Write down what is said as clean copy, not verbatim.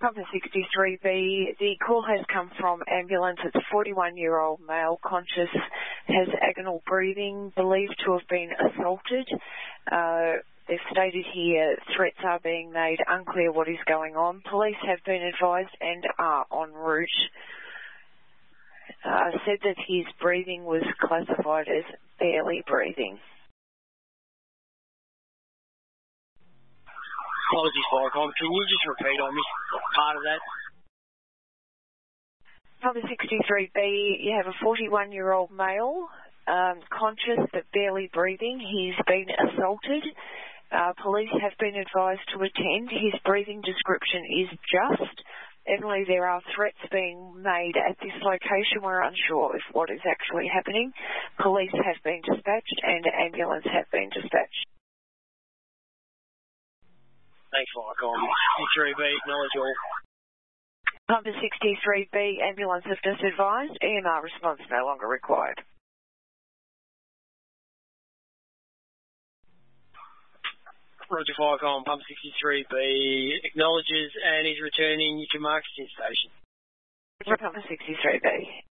Pumper 63B, the call has come from ambulance. It's a 41-year-old male, conscious, has agonal breathing, believed to have been assaulted. They've stated here threats are being made, unclear what is going on. Police have been advised and are en route. Said that his breathing was classified as barely breathing. Apologies, Viacom. Can you just repeat? I missed part of that. Pumper 63B, you have a 41-year-old male, conscious but barely breathing. He's been assaulted. Police have been advised to attend. His breathing description is just. Evidently, there are threats being made at this location. We're unsure of what is actually happening. Police have been dispatched and ambulance have been dispatched. Thanks, Viacom. 63B, acknowledge all. Pumper 63B, ambulance have just advised. EMR response no longer required. Roger, Viacom. Pumper 63B acknowledges and is returning to Marketing Station. Pumper 63B.